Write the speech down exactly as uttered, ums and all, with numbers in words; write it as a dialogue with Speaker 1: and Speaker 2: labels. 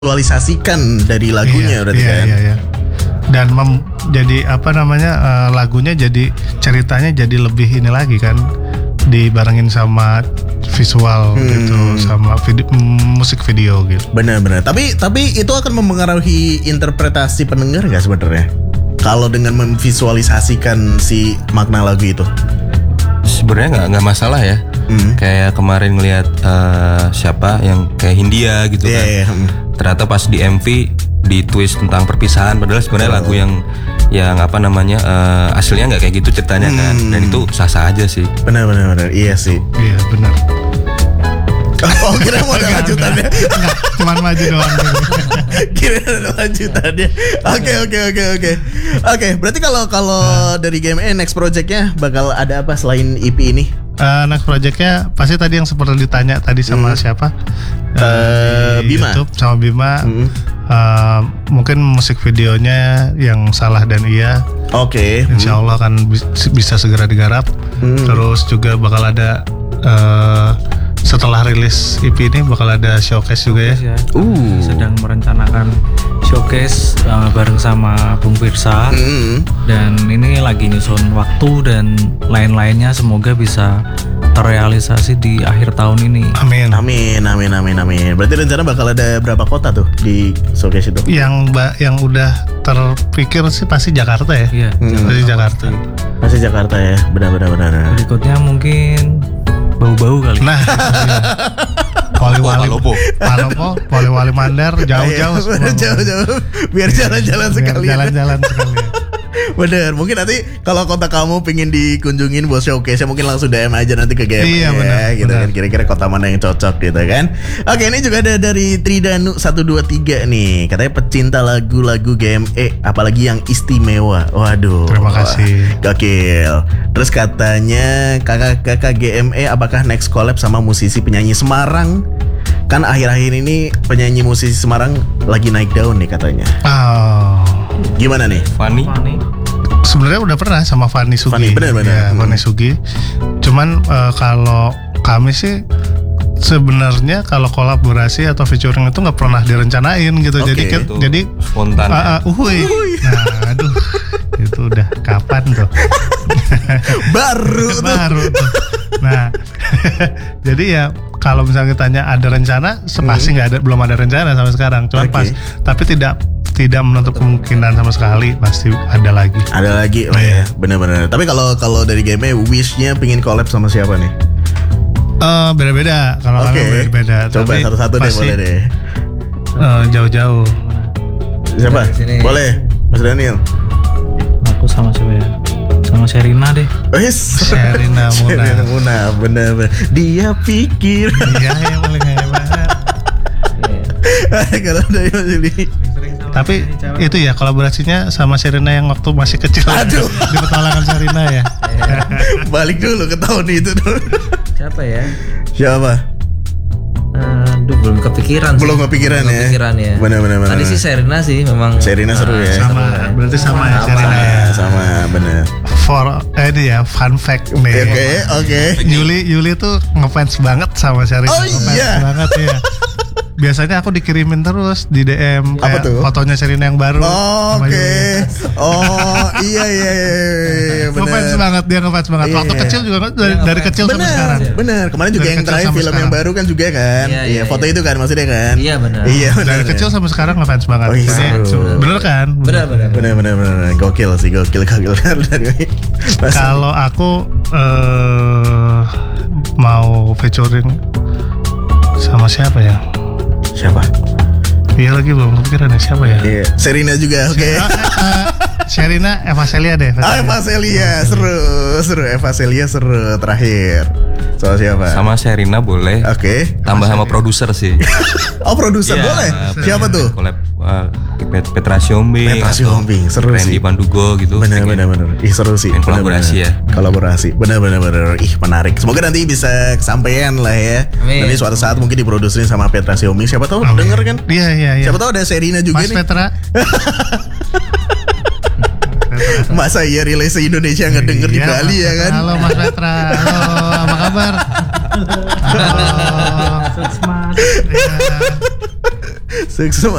Speaker 1: memvisualisasikan dari lagunya
Speaker 2: iya,
Speaker 1: berarti
Speaker 2: iya,
Speaker 1: kan.
Speaker 2: Iya, iya. Dan mem, jadi apa namanya uh, lagunya jadi ceritanya jadi lebih ini lagi kan, dibarengin sama visual hmm. gitu, sama video, musik video gitu.
Speaker 1: Benar-benar. Tapi tapi itu akan mempengaruhi interpretasi pendengar nggak sebenarnya? Kalau dengan memvisualisasikan si makna lagu itu?
Speaker 3: Sebenarnya nggak nggak masalah ya. Hmm. Kayak kemarin ngelihat uh, siapa yang kayak Hindia gitu yeah, kan. Yeah, yeah. Ternyata pas di M V di twist tentang perpisahan, padahal sebenarnya oh. lagu yang yang apa namanya uh, aslinya nggak kayak gitu ceritanya hmm. kan. Dan itu sah-sah aja sih.
Speaker 1: Benar-benar benar. Iya sih.
Speaker 2: Iya benar.
Speaker 1: Oh kira mau ada lanjutannya.
Speaker 2: Enggak, cuman maju doang gitu.
Speaker 1: Kira ada lanjutannya. Oke oke oke oke. Oke, berarti kalau kalau nah. dari G M E next projectnya bakal ada apa selain E P ini?
Speaker 2: Uh, next projectnya pasti tadi yang seperti ditanya tadi sama hmm. siapa?
Speaker 1: Uh, Bima.
Speaker 2: YouTube sama Bima.
Speaker 1: Hmm.
Speaker 2: Uh, mungkin musik videonya yang Salah dan Iya.
Speaker 1: Oke. Okay.
Speaker 2: Insya Allah akan bisa segera digarap. Hmm. Terus juga bakal ada uh, setelah rilis E P ini bakal ada showcase juga ya.
Speaker 4: Uh. Sedang merencanakan showcase uh, bareng sama Bung Firsa.
Speaker 1: Mm.
Speaker 4: Dan ini lagi nyusun waktu dan lain-lainnya, semoga bisa terrealisasi di akhir tahun ini.
Speaker 2: Amin.
Speaker 1: Amin amin amin amin. Berarti rencana bakal ada berapa kota tuh di showcase itu?
Speaker 2: Yang ba- yang udah terpikir sih pasti Jakarta ya.
Speaker 4: Iya,
Speaker 2: hmm. pasti Jakarta.
Speaker 1: Pasti Jakarta ya. Benar-benar benar.
Speaker 4: Berikutnya mungkin bau-bau kali.
Speaker 2: Nah, Wali-wali Palopo, Wali-wali Mandar, jauh-jauh,
Speaker 1: jauh-jauh, biar jalan-jalan sekali.
Speaker 2: Jalan-jalan sekali.
Speaker 1: Bener, mungkin nanti kalau kota kamu pengen dikunjungin buat showcase, mungkin langsung D M aja nanti ke G M E.
Speaker 2: Iya benar.
Speaker 1: Gitu
Speaker 2: benar.
Speaker 1: kan, kira-kira kota mana yang cocok gitu kan. Oke, ini juga ada dari Tridanu satu dua tiga nih, katanya pecinta lagu-lagu G M E, apalagi yang istimewa. Waduh.
Speaker 2: Terima kasih.
Speaker 1: Gokil. Terus katanya kakak-kakak G M E, apakah next collab sama musisi penyanyi Semarang? Kan akhir-akhir ini penyanyi musisi Semarang lagi naik daun nih katanya.
Speaker 2: Oh.
Speaker 1: Gimana nih?
Speaker 3: Fanny?
Speaker 2: Sebenarnya udah pernah sama Fanny Sugi.
Speaker 1: Fanny, benar-benar.
Speaker 2: Ya, Fanny Sugi. Cuman uh, kalau kami sih sebenarnya kalau kolaborasi atau featuring itu nggak pernah direncanain gitu.
Speaker 1: Okay,
Speaker 2: jadi kan, jadi
Speaker 3: spontan.
Speaker 2: Uh, uh, uhuy. Nah, aduh, itu udah kapan tuh?
Speaker 1: Baru tuh.
Speaker 2: Baru tuh. Nah, jadi ya kalau misalnya ditanya ada rencana, sepasti nggak hmm. ada, belum ada rencana sampai sekarang. Cuman okay. pas, tapi tidak tidak menutup kemungkinan sama sekali, pasti ada lagi.
Speaker 1: Ada lagi, oh ya, benar-benar. Tapi kalau kalau dari G M E, wish-nya pengen collab sama siapa nih?
Speaker 2: Uh, beda-beda, kalau
Speaker 1: okay.
Speaker 2: kalian beda-beda.
Speaker 1: Coba tapi satu-satu deh, boleh deh.
Speaker 2: Uh, jauh-jauh.
Speaker 1: Siapa? Boleh, Mas Daniel.
Speaker 4: Aku sama siapa ya? Sama Sherina deh.
Speaker 1: Yes.
Speaker 2: Sherina Muna.
Speaker 1: Sherina Muna, bener-bener. Dia pikir.
Speaker 2: Dia yang paling hebat.
Speaker 1: Kalau dari Mas Yuli.
Speaker 2: Tapi itu ya kolaborasinya sama Sherina yang waktu masih kecil.
Speaker 1: Aduh.
Speaker 2: Di petualangan Sherina ya.
Speaker 1: Balik dulu ke tahun itu dulu.
Speaker 4: Siapa ya?
Speaker 1: Siapa?
Speaker 4: Aduh, belum kepikiran
Speaker 1: belum sih. kepikiran belum ya.
Speaker 4: Kepikiran ya.
Speaker 1: Benar-benar.
Speaker 4: Tadi sih Sherina sih memang.
Speaker 1: Sherina seru ya.
Speaker 2: Sama, berarti sama, sama ya Sherina ya.
Speaker 1: Sama, benar.
Speaker 2: For eh ini ya fun fact nih.
Speaker 1: Oke, okay, oke. Okay.
Speaker 2: Yuli Yuli tuh ngefans banget sama Sherina.
Speaker 1: Oh
Speaker 2: ngefans
Speaker 1: iya.
Speaker 2: banget ya. Biasanya aku dikirimin terus di D M
Speaker 1: apa tuh?
Speaker 2: Fotonya Sherina yang baru.
Speaker 1: Oh, oke. Okay. Oh, iya iya iya.
Speaker 2: Ngefans banget, dia ngefans banget.
Speaker 1: Iya,
Speaker 2: waktu
Speaker 1: iya.
Speaker 2: kecil juga dari, dari kecil
Speaker 1: bener,
Speaker 2: sampai sekarang.
Speaker 1: Bener. Kemarin juga
Speaker 2: dari
Speaker 1: yang terakhir film sekarang. Yang baru kan juga kan. Iya, iya, iya foto iya. itu kan maksudnya kan.
Speaker 4: Iya benar.
Speaker 1: Iya bener.
Speaker 2: Dari kecil sampai sekarang ngefans banget.
Speaker 1: Oh, iya,
Speaker 2: bener, bener kan?
Speaker 4: Bener bener.
Speaker 1: Bener bener bener. Gokil sih, gokil gokil.
Speaker 2: Kalau aku uh, mau featuring sama siapa ya?
Speaker 1: Siapa?
Speaker 2: Iya lagi belum kepikiran ya siapa ya?
Speaker 1: Iya. Sherina juga, oke. Okay.
Speaker 2: Uh, uh, Sherina, Eva Celia deh.
Speaker 1: Ah, Eva Celia, seru, seru. Eva Celia seru terakhir. Soal siapa?
Speaker 3: Sama Sherina boleh.
Speaker 1: Oke. Okay.
Speaker 3: Tambah sama produser sih.
Speaker 1: Oh produser
Speaker 3: ya,
Speaker 1: boleh. Siapa tuh?
Speaker 3: Collab uh, Petra Siombing.
Speaker 1: Petra Siombing, seru
Speaker 3: Randy
Speaker 1: sih.
Speaker 3: Pandugo gitu.
Speaker 1: Bener bener bener. Ih seru sih.
Speaker 3: Bener, kolaborasi
Speaker 1: bener.
Speaker 3: ya.
Speaker 1: Kolaborasi. Bener bener bener. Ih menarik. Semoga nanti bisa kesampaian lah ya.
Speaker 4: Amin.
Speaker 1: Nanti suatu saat mungkin diproduserin sama Petra Siombing. Siapa tahu
Speaker 2: Amin.
Speaker 1: denger kan?
Speaker 2: Iya iya iya.
Speaker 1: Siapa tahu ada Sherina juga
Speaker 2: Mas
Speaker 1: nih.
Speaker 2: Petra.
Speaker 1: Masa iya relay se-Indonesia nggak denger
Speaker 2: iya,
Speaker 1: di Bali ya kan?
Speaker 2: Halo Mas Petra. Halo, apa kabar? Halo.
Speaker 4: Smart.
Speaker 2: Ya.
Speaker 1: Sukses